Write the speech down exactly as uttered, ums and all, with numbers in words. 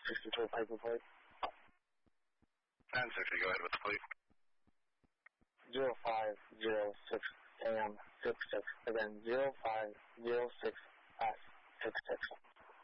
sixty-two paper plate. nine sixty, go ahead with the plate. zero five zero six A M six six. Again, zero five zero six S six six.